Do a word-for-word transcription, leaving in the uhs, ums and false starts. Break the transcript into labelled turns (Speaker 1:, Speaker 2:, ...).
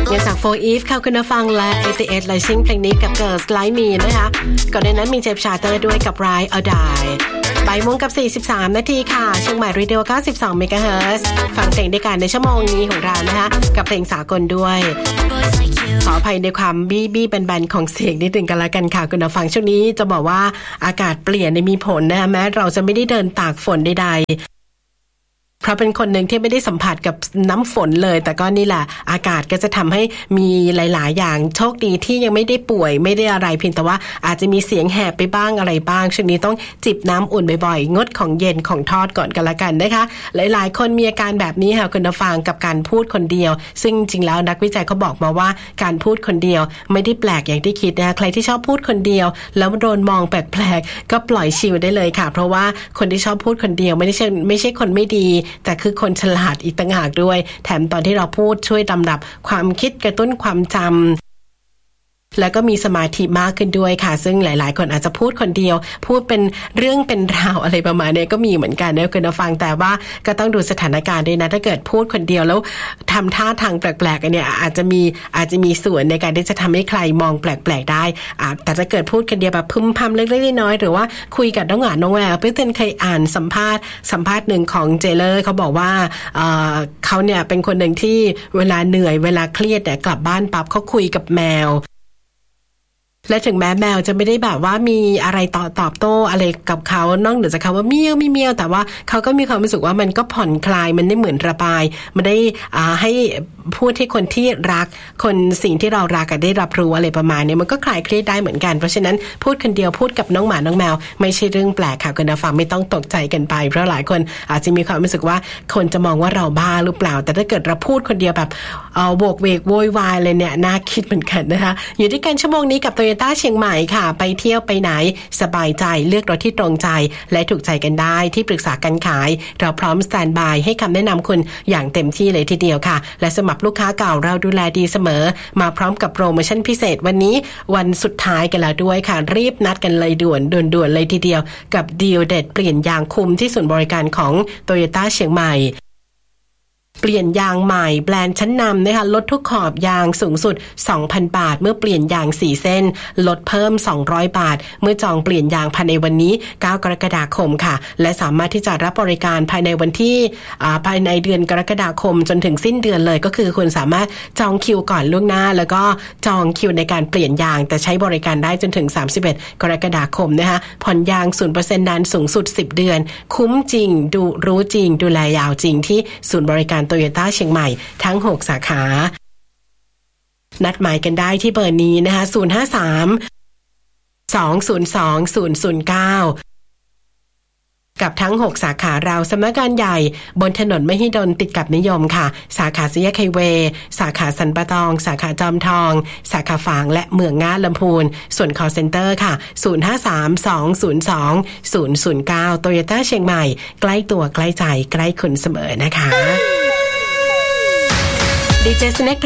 Speaker 1: ยังจาก โฟร์ Eve ค่ะคุณฟังและ เอ ที เอส Rising เพลงนี้กับ Girls Like Me นะคะก่อนในนั้นมีเจฟชาร์เตอร์ด้วยกับ Ride or Die บ่ายโมงกับสี่สิบสามนาทีค่ะเชียงใหม่เรดิโอเก้าสิบสองเมกะเฮิรตซ์ฟังเพลงด้วยกันในชั่วโมงนี้ของเรานะคะกับเพลงสากลด้วยขออภัยในความบี้บี้แบนๆของเสียงนิดนึงกันละกันค่ะคุณฟังช่วงนี้จะบอกว่าอากาศเปลี่ยนมีผลนะคะแม้เราจะไม่ได้เดินตากฝนใดๆเพราะเป็นคนหนึ่งที่ไม่ได้สัมผัสกับน้ำฝนเลยแต่ก็นี่แหละอากาศก็จะทำให้มีหลายๆอย่างโชคดีที่ยังไม่ได้ป่วยไม่ได้อะไรเพียงแต่ว่าอาจจะมีเสียงแหบไปบ้างอะไรบ้างช่วงนี้ต้องจิบน้ำอุ่นบ่อยๆงดของเย็นของทอดก่อนกันละกันนะคะหลายๆคนมีอาการแบบนี้ค่ะคุณผู้ฟังกับการพูดคนเดียวซึ่งจริงแล้วนักวิจัยเขาบอกมาว่าการพูดคนเดียวไม่ได้แปลกอย่างที่คิดนะคะใครที่ชอบพูดคนเดียวแล้วโดนมองแปลกๆก็ปล่อยชิลได้เลยค่ะเพราะว่าคนที่ชอบพูดคนเดียวไม่ได้ใช่ไม่ใช่คนไม่ดีแต่คือคนฉลาดอีกต่างหากด้วยแถมตอนที่เราพูดช่วยลำดับความคิดกระตุ้นความจำแล้วก็มีสมาธิมากขึ้นด้วยค่ะซึ่งหลายๆคนอาจจะพูดคนเดียวพูดเป็นเรื่องเป็นราวอะไรประมาณนี้ก็มีเหมือนกันนะคุณผู้ฟังแต่ว่าก็ต้องดูสถานการณ์ด้วยนะถ้าเกิดพูดคนเดียวแล้วทำท่าทางแปลกๆอันเนี้ยอาจจะมีอาจจะมีส่วนในการที่จะทำให้ใครมองแปลกๆได้แต่ถ้าเกิดพูดคนเดียวแบบพึมพำเล็กๆน้อยๆหรือว่าคุยกับน้องหวานน้องแววเพื่อนเคยอ่านสัมภาษณ์สัมภาษณ์หนึ่งของเจเลอร์เขาบอกว่าเอ่อเขาเนี่ยเป็นคนหนึ่งที่เวลาเหนื่อยเวลาเครียดเนี่ยกลับบ้านปั๊บเขาคุยกับแมวและถึงแม้แมวจะไม่ได้แบบว่ามีอะไรตอบตอบโต้อะไรกับเขานอกเหนือจากคำว่าเมียวไม่เมียวแต่ว่าเขาก็มีความรู้สึกว่ามันก็ผ่อนคลายมันได้เหมือนระบายมันได้อ่าให้พูดให้คนที่รักคนสิ่งที่เรารักได้รับรู้อะไรประมาณนี้มันก็คลายเครียดได้เหมือนกันเพราะฉะนั้นพูดคนเดียวพูดกับน้องหมาน้องแมวไม่ใช่เรื่องแปลกค่ะคุณผู้ฟังไม่ต้องตกใจกันไปเพราะหลายคนอาจจะมีความรู้สึกว่าคนจะมองว่าเราบ้าหรือเปล่าแต่ถ้าเกิดเราพูดคนเดียวแบบเอ่อโวกเวกโวยวายเลยเนี่ยน่าคิดเหมือนกันนะคะอยู่ด้วยกันชั่วโมงนี้กับ Toyota เชียงใหม่ค่ะไปเที่ยวไปไหนสบายใจเลือกรถที่ตรงใจและถูกใจกันได้ที่ปรึกษาการขายเราพร้อมสแตนด์บายให้คำแนะนำคุณอย่างเต็มที่เลยทีเดียวค่ะและสำหรับลูกค้าเก่าเราดูแลดีเสมอมาพร้อมกับโปรโมชั่นพิเศษวันนี้วันสุดท้ายกันแล้วด้วยค่ะรีบนัดกันเลยด่วนด่วนๆเลยทีเดียวกับดีลเด็ดเปลี่ยนยางคุมที่ศูนย์บริการของ Toyota เชียงใหม่เปลี่ยนยางใหม่แบรนด์ชั้นนำนะคะลดทุกขอบยางสูงสุด สองพัน บาทเมื่อเปลี่ยนยางสี่เส้นลดเพิ่มสองร้อยบาทเมื่อจองเปลี่ยนยางภายในวันนี้เก้ากรกฎาคมค่ะและสามารถที่จะรับบริการภายในวันที่อ่าภายในเดือนกรกฎาคมจนถึงสิ้นเดือนเลยก็คือคุณสามารถจองคิวก่อนล่วงหน้าแล้วก็จองคิวในการเปลี่ยนยางแต่ใช้บริการได้จนถึงสามสิบเอ็ดกรกฎาคมนะคะผ่อนยาง ศูนย์เปอร์เซ็นต์ นานสูงสุดสิบเดือนคุ้มจริงดูรู้จริงดูแลยาวจริงที่ศูนย์บริการโตโยต้าเชียงใหม่ทั้งหกสาขานัดหมายกันได้ที่เบอร์นี้นะคะศูนย์ ห้า สาม สอง ศูนย์ สอง ศูนย์ ศูนย์ เก้ากับทั้งหกสาขาเราสำนักงานใหญ่บนถนนมหิดลติดกับนิยมค่ะสาขาสี่แยกไฮเวย์สาขาสันปะตองสาขาจอมทองสาขาฝางและเมืองง่าลำพูนส่วน call center ค่ะศูนย์ ห้า สาม สอง ศูนย์ สอง ศูนย์ ศูนย์ เก้า Toyota เชียงใหม่ใกล้ตัวใกล้ใจใกล้คุณเสมอนะคะดีเจ Snack